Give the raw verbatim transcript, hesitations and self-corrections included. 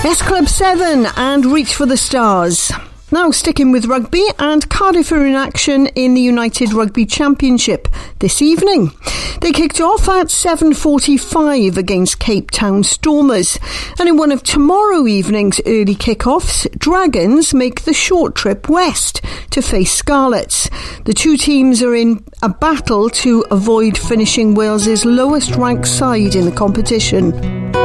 S Club seven and Reach for the Stars. Now sticking with rugby, and Cardiff are in action in the United Rugby Championship this evening. They kicked off at seven forty-five against Cape Town Stormers, and in one of tomorrow evening's early kick-offs, Dragons make the short trip west to face Scarlets. The two teams are in a battle to avoid finishing Wales's lowest ranked side in the competition.